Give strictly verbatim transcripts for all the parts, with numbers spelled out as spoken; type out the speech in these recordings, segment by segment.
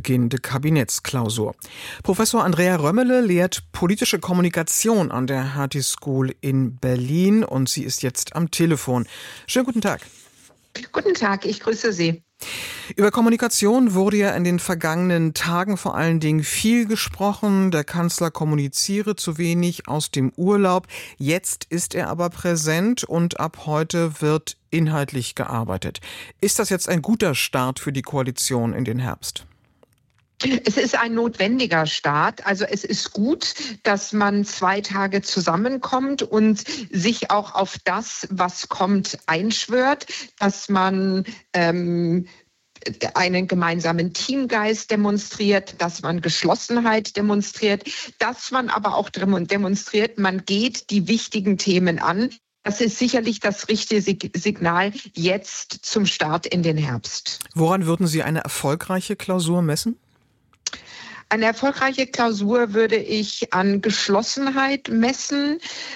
beginnende Kabinettsklausur. Professor Andrea Römmele lehrt politische Kommunikation an der Hertie School in Berlin und sie ist jetzt am Telefon. Schönen guten Tag. Guten Tag, ich grüße Sie. Über Kommunikation wurde ja in den vergangenen Tagen vor allen Dingen viel gesprochen. Der Kanzler kommuniziere zu wenig aus dem Urlaub. Jetzt ist er aber präsent und ab heute wird inhaltlich gearbeitet. Ist das jetzt ein guter Start für die Koalition in den Herbst? Es ist ein notwendiger Start. Also es ist gut, dass man zwei Tage zusammenkommt und sich auch auf das, was kommt, einschwört, dass man ähm, einen gemeinsamen Teamgeist demonstriert, dass man Geschlossenheit demonstriert, dass man aber auch demonstriert, man geht die wichtigen Themen an. Das ist sicherlich das richtige Signal jetzt zum Start in den Herbst. Woran würden Sie eine erfolgreiche Klausur messen? Eine erfolgreiche Klausur würde ich an Geschlossenheit messen,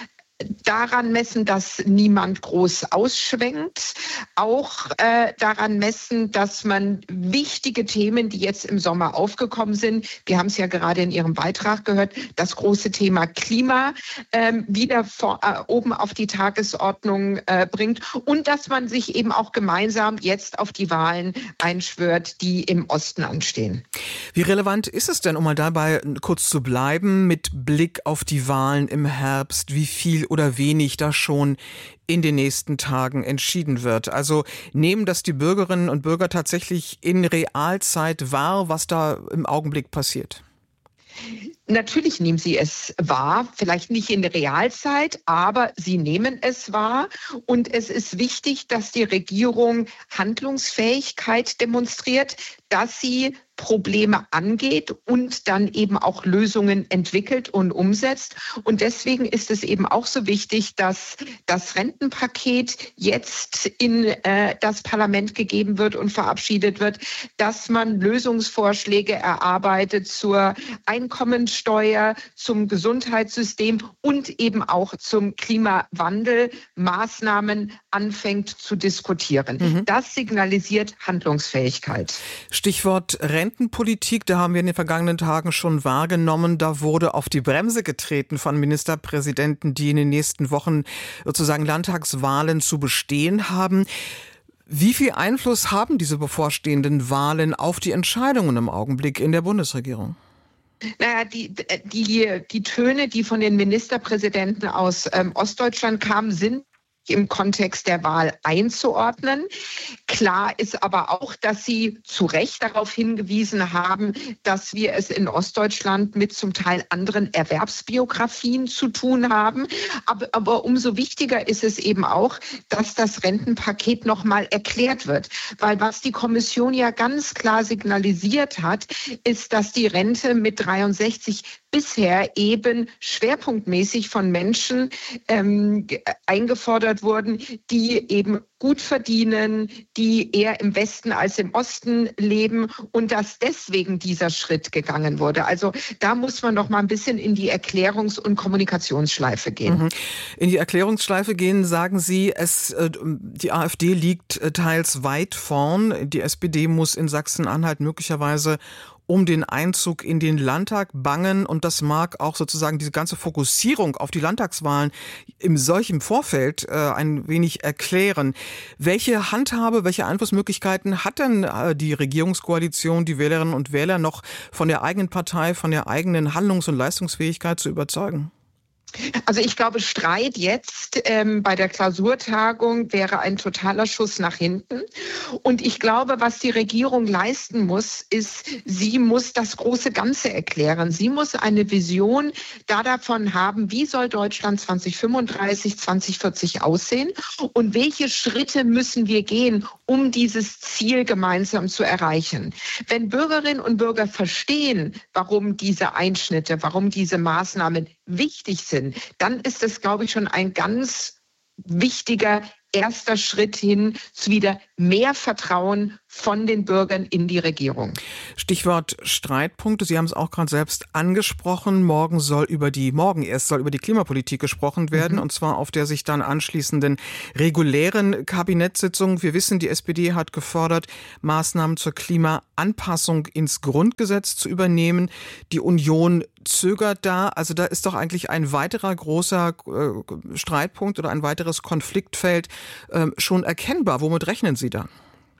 daran messen, dass niemand groß ausschwenkt, auch äh, daran messen, dass man wichtige Themen, die jetzt im Sommer aufgekommen sind, wir haben es ja gerade in Ihrem Beitrag gehört, das große Thema Klima äh, wieder vor, äh, oben auf die Tagesordnung äh, bringt und dass man sich eben auch gemeinsam jetzt auf die Wahlen einschwört, die im Osten anstehen. Wie relevant ist es denn, um mal dabei kurz zu bleiben, mit Blick auf die Wahlen im Herbst, wie viel oder wenig da schon in den nächsten Tagen entschieden wird? Also nehmen das die Bürgerinnen und Bürger tatsächlich in Realzeit wahr, was da im Augenblick passiert? Natürlich nehmen sie es wahr, vielleicht nicht in Realzeit, aber sie nehmen es wahr. Und es ist wichtig, dass die Regierung Handlungsfähigkeit demonstriert, dass sie Probleme angeht und dann eben auch Lösungen entwickelt und umsetzt. Und deswegen ist es eben auch so wichtig, dass das Rentenpaket jetzt in äh, das Parlament gegeben wird und verabschiedet wird, dass man Lösungsvorschläge erarbeitet zur Einkommensteuer, zum Gesundheitssystem und eben auch zum Klimawandel Maßnahmen anfängt zu diskutieren. Mhm. Das signalisiert Handlungsfähigkeit. Stichwort Rentenpolitik, da haben wir in den vergangenen Tagen schon wahrgenommen, da wurde auf die Bremse getreten von Ministerpräsidenten, die in den nächsten Wochen sozusagen Landtagswahlen zu bestehen haben. Wie viel Einfluss haben diese bevorstehenden Wahlen auf die Entscheidungen im Augenblick in der Bundesregierung? Naja, die, die, die Töne, die von den Ministerpräsidenten aus ähm, Ostdeutschland kamen, sind im Kontext der Wahl einzuordnen. Klar ist aber auch, dass Sie zu Recht darauf hingewiesen haben, dass wir es in Ostdeutschland mit zum Teil anderen Erwerbsbiografien zu tun haben. Aber, aber umso wichtiger ist es eben auch, dass das Rentenpaket nochmal erklärt wird. Weil was die Kommission ja ganz klar signalisiert hat, ist, dass die Rente mit dreiundsechzig bisher eben schwerpunktmäßig von Menschen ähm, eingefordert wurden, die eben gut verdienen, die eher im Westen als im Osten leben und dass deswegen dieser Schritt gegangen wurde. Also da muss man noch mal ein bisschen in die Erklärungs- und Kommunikationsschleife gehen. Mhm. In die Erklärungsschleife gehen, sagen Sie, es, die AfD liegt teils weit vorn. Die S P D muss in Sachsen-Anhalt möglicherweise um den Einzug in den Landtag bangen und das mag auch sozusagen diese ganze Fokussierung auf die Landtagswahlen im solchen Vorfeld äh, ein wenig erklären. Welche Handhabe, welche Einflussmöglichkeiten hat denn äh, die Regierungskoalition, die Wählerinnen und Wähler noch von der eigenen Partei, von der eigenen Handlungs- und Leistungsfähigkeit zu überzeugen? Also ich glaube, Streit jetzt ähm, bei der Klausurtagung wäre ein totaler Schuss nach hinten. Und ich glaube, was die Regierung leisten muss, ist, sie muss das große Ganze erklären. Sie muss eine Vision da davon haben, wie soll Deutschland zwanzig fünfunddreißig, zwanzig vierzig aussehen und welche Schritte müssen wir gehen, um dieses Ziel gemeinsam zu erreichen. Wenn Bürgerinnen und Bürger verstehen, warum diese Einschnitte, warum diese Maßnahmen wichtig sind, dann ist es, glaube ich, schon ein ganz wichtiger erster Schritt hin zu wieder mehr Vertrauen von den Bürgern in die Regierung. Stichwort Streitpunkte. Sie haben es auch gerade selbst angesprochen. Morgen soll über die, morgen erst soll über die Klimapolitik gesprochen werden, mhm. und zwar auf der sich dann anschließenden regulären Kabinettssitzung. Wir wissen, die S P D hat gefordert, Maßnahmen zur Klimaanpassung ins Grundgesetz zu übernehmen. Die Union zögert da. Also da ist doch eigentlich ein weiterer großer äh, Streitpunkt oder ein weiteres Konfliktfeld äh, schon erkennbar. Womit rechnen Sie da?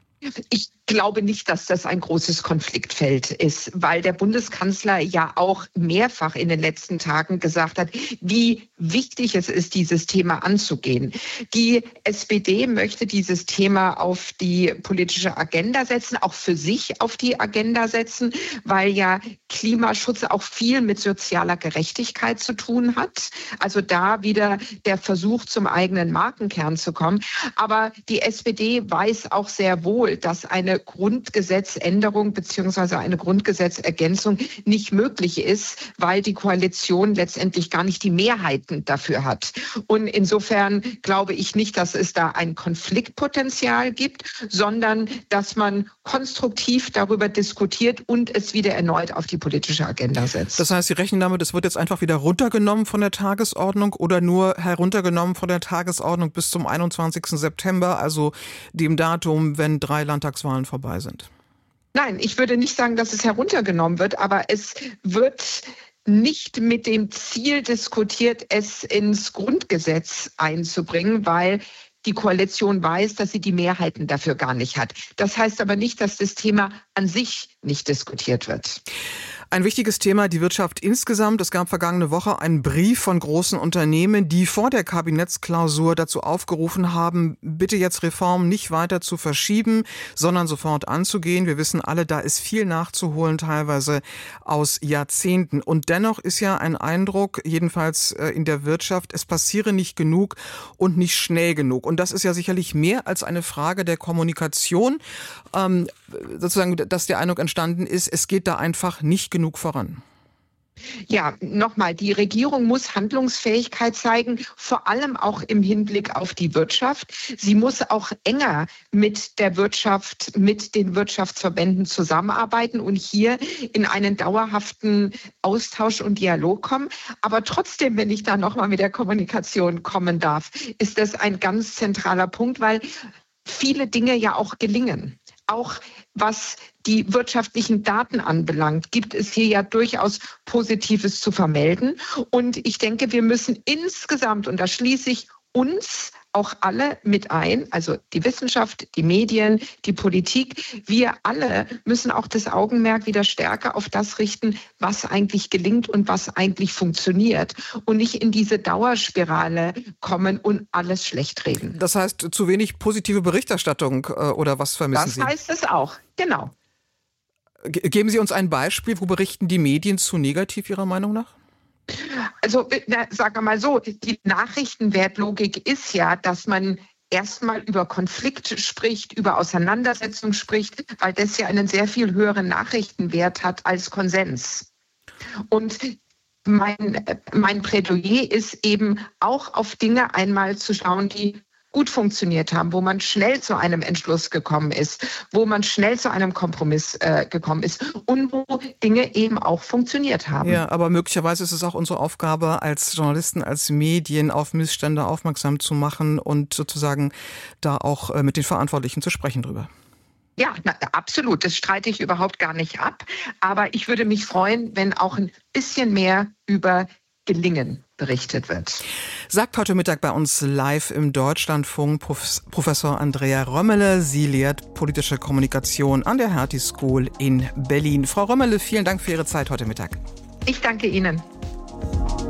Ich glaube nicht, dass das ein großes Konfliktfeld ist, weil der Bundeskanzler ja auch mehrfach in den letzten Tagen gesagt hat, wie wichtig es ist, dieses Thema anzugehen. Die S P D möchte dieses Thema auf die politische Agenda setzen, auch für sich auf die Agenda setzen, weil ja Klimaschutz auch viel mit sozialer Gerechtigkeit zu tun hat. Also da wieder der Versuch, zum eigenen Markenkern zu kommen. Aber die S P D weiß auch sehr wohl, dass eine Grundgesetzänderung bzw. eine Grundgesetzergänzung nicht möglich ist, weil die Koalition letztendlich gar nicht die Mehrheiten dafür hat. Und insofern glaube ich nicht, dass es da ein Konfliktpotenzial gibt, sondern dass man konstruktiv darüber diskutiert und es wieder erneut auf die politische Agenda setzt. Das heißt, Sie rechnen damit, es wird jetzt einfach wieder runtergenommen von der Tagesordnung oder nur heruntergenommen von der Tagesordnung bis zum einundzwanzigsten September, also dem Datum, wenn drei Landtagswahlen vorbei sind? Nein, ich würde nicht sagen, dass es heruntergenommen wird, aber es wird nicht mit dem Ziel diskutiert, es ins Grundgesetz einzubringen, weil die Koalition weiß, dass sie die Mehrheiten dafür gar nicht hat. Das heißt aber nicht, dass das Thema an sich nicht diskutiert wird. Ein wichtiges Thema, die Wirtschaft insgesamt. Es gab vergangene Woche einen Brief von großen Unternehmen, die vor der Kabinettsklausur dazu aufgerufen haben, bitte jetzt Reformen nicht weiter zu verschieben, sondern sofort anzugehen. Wir wissen alle, da ist viel nachzuholen, teilweise aus Jahrzehnten. Und dennoch ist ja ein Eindruck, jedenfalls in der Wirtschaft, es passiere nicht genug und nicht schnell genug. Und das ist ja sicherlich mehr als eine Frage der Kommunikation, ähm, sozusagen, dass der Eindruck entstanden ist, es geht da einfach nicht genug voran. Ja, nochmal, die Regierung muss Handlungsfähigkeit zeigen, vor allem auch im Hinblick auf die Wirtschaft. Sie muss auch enger mit der Wirtschaft, mit den Wirtschaftsverbänden zusammenarbeiten und hier in einen dauerhaften Austausch und Dialog kommen. Aber trotzdem, wenn ich da nochmal mit der Kommunikation kommen darf, ist das ein ganz zentraler Punkt, weil viele Dinge ja auch gelingen. Auch was die wirtschaftlichen Daten anbelangt, gibt es hier ja durchaus Positives zu vermelden. Und ich denke, wir müssen insgesamt, und da schließe ich uns auch alle mit ein, also die Wissenschaft, die Medien, die Politik, wir alle müssen auch das Augenmerk wieder stärker auf das richten, was eigentlich gelingt und was eigentlich funktioniert und nicht in diese Dauerspirale kommen und alles schlecht reden. Das heißt, zu wenig positive Berichterstattung oder was vermissen Sie? Das heißt es auch, genau. Geben Sie uns ein Beispiel, wo berichten die Medien zu negativ Ihrer Meinung nach? Also, na, sagen wir mal so, die Nachrichtenwertlogik ist ja, dass man erstmal über Konflikt spricht, über Auseinandersetzung spricht, weil das ja einen sehr viel höheren Nachrichtenwert hat als Konsens. Und mein, mein Plädoyer ist eben auch auf Dinge einmal zu schauen, die gut funktioniert haben, wo man schnell zu einem Entschluss gekommen ist, wo man schnell zu einem Kompromiss äh, gekommen ist und wo Dinge eben auch funktioniert haben. Ja, aber möglicherweise ist es auch unsere Aufgabe als Journalisten, als Medien auf Missstände aufmerksam zu machen und sozusagen da auch äh, mit den Verantwortlichen zu sprechen drüber. Ja, na, absolut. Das streite ich überhaupt gar nicht ab. Aber ich würde mich freuen, wenn auch ein bisschen mehr über Gelingen berichtet wird. Sagt heute Mittag bei uns live im Deutschlandfunk Professor Andrea Römmele. Sie lehrt politische Kommunikation an der Hertie School in Berlin. Frau Römmele, vielen Dank für Ihre Zeit heute Mittag. Ich danke Ihnen.